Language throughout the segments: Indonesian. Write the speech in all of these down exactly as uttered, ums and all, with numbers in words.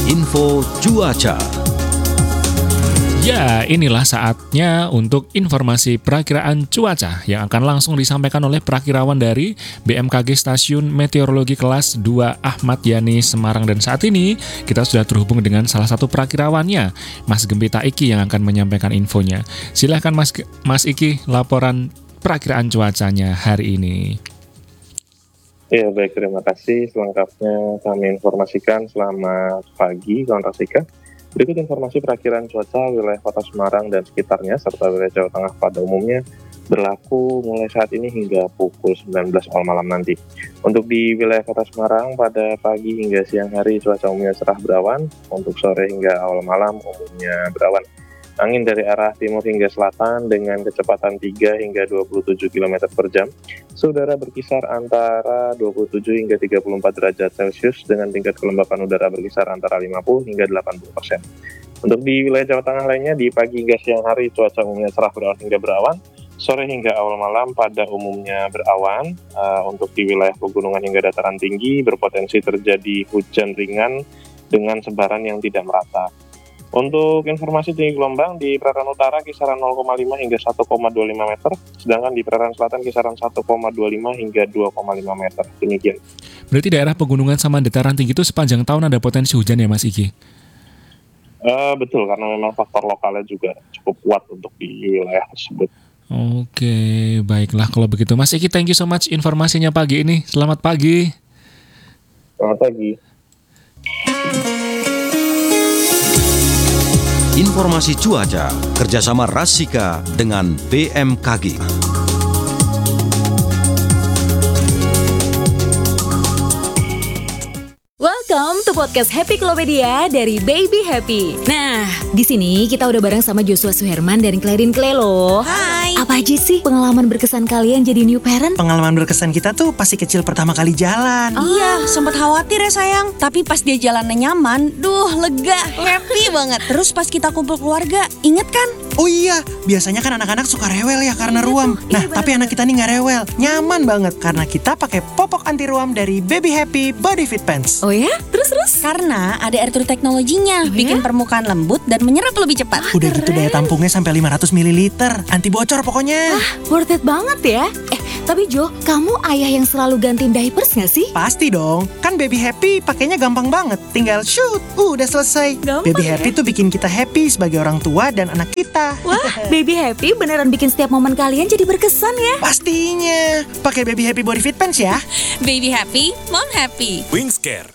Info Cuaca. Ya, inilah saatnya untuk informasi perakiraan cuaca yang akan langsung disampaikan oleh perakirawan dari B M K G Stasiun Meteorologi Kelas dua Ahmad Yani Semarang. Dan saat ini kita sudah terhubung dengan salah satu perakirawannya, Mas Gempita Iki, yang akan menyampaikan infonya. Silahkan Mas, Mas Iki, laporan perakiraan cuacanya hari ini. Ya, baik, terima kasih. Selengkapnya kami informasikan. Selamat pagi, kawan Rasika. Berikut informasi perakiraan cuaca wilayah Kota Semarang dan sekitarnya serta wilayah Jawa Tengah pada umumnya berlaku mulai saat ini hingga pukul sembilan belas awal malam nanti. Untuk di wilayah Kota Semarang pada pagi hingga siang hari cuaca umumnya cerah berawan, untuk sore hingga awal malam umumnya berawan. Angin dari arah timur hingga selatan dengan kecepatan tiga hingga dua puluh tujuh kilometer per jam. Udara berkisar antara dua puluh tujuh hingga tiga puluh empat derajat Celcius dengan tingkat kelembapan udara berkisar antara lima puluh hingga delapan puluh persen. Untuk di wilayah Jawa Tengah lainnya, di pagi hingga siang hari cuaca umumnya cerah berawan hingga berawan. Sore hingga awal malam pada umumnya berawan. Uh, untuk di wilayah pegunungan hingga dataran tinggi berpotensi terjadi hujan ringan dengan sebaran yang tidak merata. Untuk informasi tinggi gelombang di perairan utara kisaran nol koma lima hingga satu koma dua lima meter, sedangkan di perairan selatan kisaran satu koma dua lima hingga dua koma lima meter. Demikian. Berarti daerah pegunungan sama dataran tinggi itu sepanjang tahun ada potensi hujan ya, Mas Iki? Uh, betul, karena memang faktor lokalnya juga cukup kuat untuk di wilayah tersebut. Oke, baiklah kalau begitu. Mas Iki, thank you so much informasinya pagi ini. Selamat pagi. Selamat pagi. Informasi cuaca kerjasama Rasika dengan B M K G. Welcome to podcast Happy Klopedia dari Baby Happy. Nah, di sini kita udah bareng sama Joshua Suherman dari Clarin Clay loh. Hai. Apa aja sih pengalaman berkesan kalian jadi new parent? Pengalaman berkesan kita tuh pasti kecil pertama kali jalan. Oh. Iya, sempat khawatir ya sayang. Tapi pas dia jalannya nyaman, duh lega, happy banget. Terus pas kita kumpul keluarga, inget kan? Oh iya, biasanya kan anak-anak suka rewel ya karena Iya ruam. tuh, Nah, iya tapi anak kita nih nggak rewel, nyaman banget karena kita pakai popok anti ruam dari Baby Happy Body Fit Pants. Oh ya? Terus-terus? Karena ada air turun teknologinya, Oh, bikin ya? permukaan lembut dan menyerap lebih cepat. Udah gitu daya tampungnya sampai lima ratus mililiter, anti bocor pokoknya. Worth it banget ya. Eh, tapi Jo, kamu ayah yang selalu gantiin diapers gak sih? Pasti dong, kan Baby Happy pakainya gampang banget, tinggal shoot, uh, udah selesai. Gampang Baby ya? Happy tuh bikin kita happy sebagai orang tua dan anak kita. Wah, Baby Happy beneran bikin setiap momen kalian jadi berkesan ya. Pastinya, pakai Baby Happy Body Fit Pants ya. Baby happy, mom happy. Wingscare.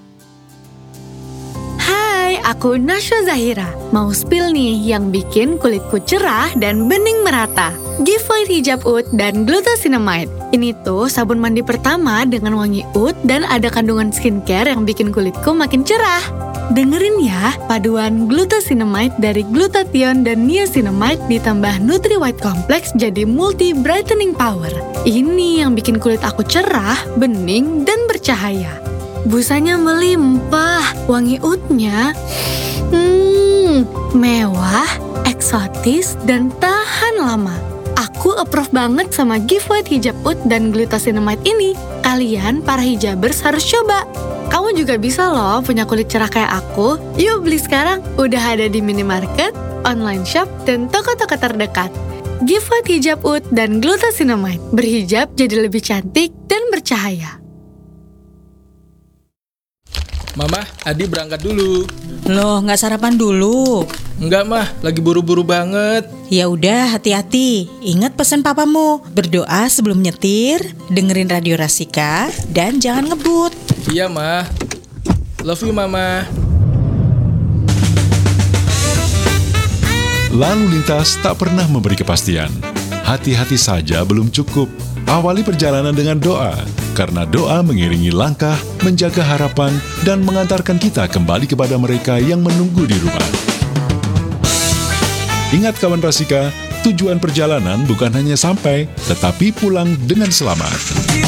Hai, aku Nasya Zahira. Mau spill nih yang bikin kulitku cerah dan bening merata. Giveaway Hijab Oud dan Glucosinamide. Ini tuh sabun mandi pertama dengan wangi oud dan ada kandungan skincare yang bikin kulitku makin cerah. Dengerin ya, paduan Glucosinamide dari glutathione dan niacinamide ditambah Nutri White Complex jadi multi brightening power. Ini yang bikin kulit aku cerah, bening, dan bercahaya. Busanya melimpah, wangi oudnya hmm, mewah, eksotis, dan tahan lama. Aku approve banget sama giveaway Hijab Oud dan Glucosinamide ini. Kalian, para hijabers, harus coba. Kamu juga bisa loh punya kulit cerah kayak aku. Yuk beli sekarang, udah ada di minimarket, online shop, dan toko-toko terdekat. Giveaway Hijab Oud dan Glucosinamide. Berhijab jadi lebih cantik dan bercahaya. Mama, Adi berangkat dulu. Loh, nggak sarapan dulu? Enggak mah, lagi buru-buru banget. Ya udah, hati-hati. Ingat pesan papamu. Berdoa sebelum nyetir, dengerin Radio Rasika, dan jangan ngebut. Iya mah. Love you mama. Lalu lintas tak pernah memberi kepastian. Hati-hati saja belum cukup. Awali perjalanan dengan doa, karena doa mengiringi langkah, menjaga harapan, dan mengantarkan kita kembali kepada mereka yang menunggu di rumah. Ingat kawan Rasika, tujuan perjalanan bukan hanya sampai, tetapi pulang dengan selamat.